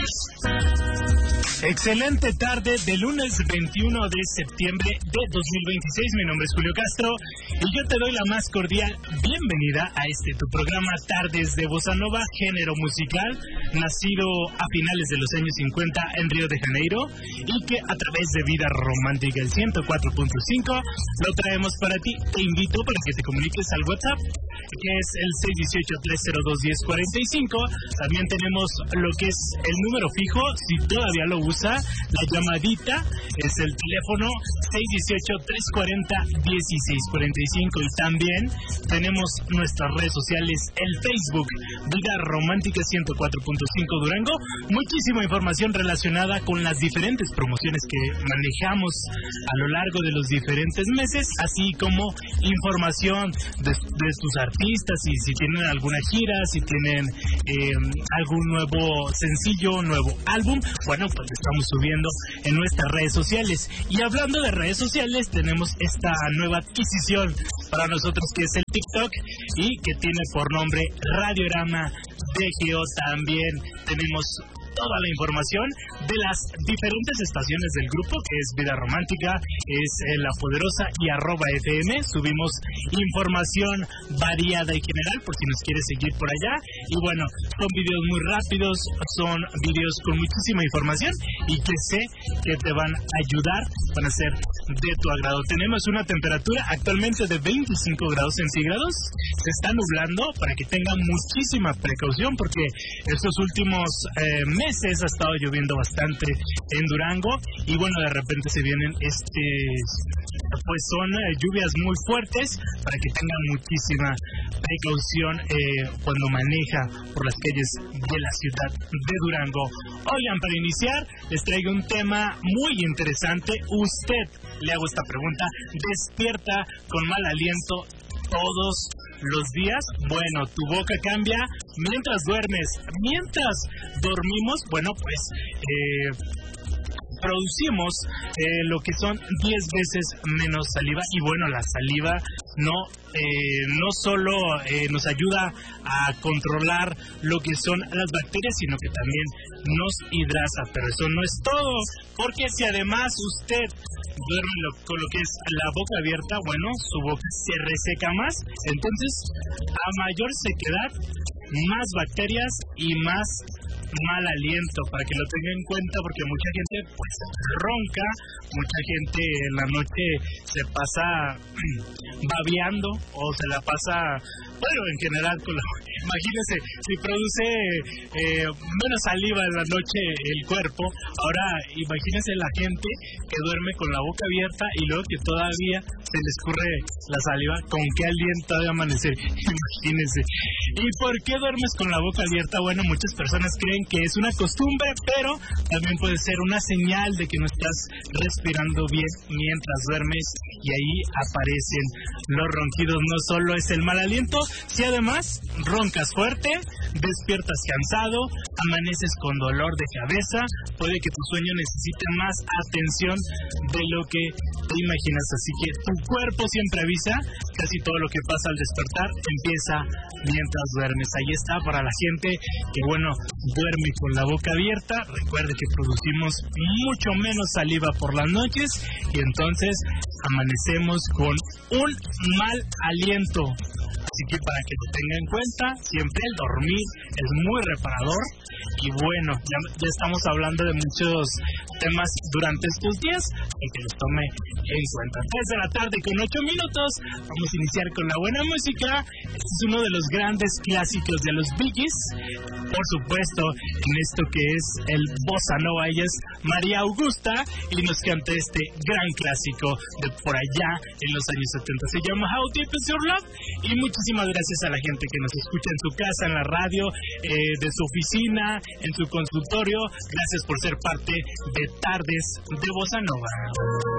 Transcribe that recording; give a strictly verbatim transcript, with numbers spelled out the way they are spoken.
Excelente tarde de lunes veintiuno de septiembre de dos mil veintiséis. Mi nombre es Julio Castro y yo te doy la más cordial bienvenida a este tu programa Tardes de Bossa Nova, género musical nacido a finales de los años cincuenta en Río de Janeiro y que a través de Vida Romántica el ciento cuatro punto cinco lo traemos para ti. Te invito para que te comuniques al WhatsApp, que es el seis uno ocho, tres cero dos, uno cero cuatro cinco. También tenemos lo que es el número fijo, si todavía lo usa, la llamadita es el teléfono seis uno ocho, tres cuatro cero, uno seis cuatro cinco. Y también tenemos nuestras redes sociales, el Facebook Vida Romántica ciento cuatro punto cinco Durango. Muchísima información relacionada con las diferentes promociones que manejamos a lo largo de los diferentes meses, así como información de, de tus artistas, y si tienen alguna gira, si tienen eh, algún nuevo sencillo, nuevo álbum, bueno, pues estamos subiendo en nuestras redes sociales. Y hablando de redes sociales, tenemos esta nueva adquisición para nosotros, que es el TikTok, y que tiene por nombre Radiorama D G O. También tenemos toda la información de las diferentes estaciones del grupo, que es Vida Romántica, es eh, La Poderosa y arroba F M. Subimos información variada y general por si nos quieres seguir por allá. Y bueno, son videos muy rápidos, son videos con muchísima información y que sé que te van a ayudar, van a ser de tu agrado. Tenemos una temperatura actualmente de veinticinco grados centígrados. Se está nublando, para que tengan muchísima precaución, porque estos últimos eh, meses ha estado lloviendo bastante en Durango y bueno, de repente se vienen este pues son eh, lluvias muy fuertes, para que tengan muchísima precaución eh, cuando maneja por las calles de la ciudad de Durango. Oigan, para iniciar les traigo un tema muy interesante. Usted, le hago esta pregunta: ¿despierta con mal aliento todos los días? Bueno, tu boca cambia mientras duermes. Mientras dormimos, bueno, pues eh, producimos eh, lo que son diez veces menos saliva. Y bueno, la saliva no eh, no solo eh, nos ayuda a controlar lo que son las bacterias, sino que también nos hidrata. Pero eso no es todo, porque si además usted duerme lo, con lo que es la boca abierta, bueno, su boca se reseca más. Entonces, a mayor sequedad, más bacterias y más mal aliento, para que lo tengan en cuenta, porque mucha gente pues ronca, mucha gente en la noche se pasa babeando o se la pasa, bueno, en general con la, imagínense, si produce eh, menos saliva en la noche el cuerpo, ahora imagínense la gente que duerme con la boca abierta y luego que todavía se le escurre la saliva, ¿con qué aliento de amanecer? Imagínense. ¿Y por qué duermes con la boca abierta? Bueno, muchas personas creen que es una costumbre, pero también puede ser una señal de que no estás respirando bien mientras duermes, y ahí aparecen los ronquidos. No solo es el mal aliento, si además roncas fuerte, despiertas cansado, amaneces con dolor de cabeza, puede que tu sueño necesite más atención de lo que te imaginas. Así que tu cuerpo siempre avisa, casi todo lo que pasa al despertar empieza mientras duermes. Ahí está para la gente que, bueno, duerme con la boca abierta. Recuerde que producimos mucho menos saliva por las noches y entonces amanecemos con un mal aliento. Así que para que lo tenga en cuenta, siempre el dormir es muy reparador. Y bueno, ya, ya estamos hablando de muchos temas durante estos días, para que los tome en cuenta. tres de la tarde con ocho minutos, vamos a iniciar con la buena música. Este es uno de los grandes clásicos de los Bee Gees, por supuesto, en esto que es el Bossa Nova. Ella es María Augusta y nos canta este gran clásico de por allá en los años setenta. Se llama How Deep Is Your Love. Y muchísimas gracias a la gente que nos escucha en su casa, en la radio, eh, de su oficina, en su consultorio. Gracias por ser parte de Tardes de Bossa Nova.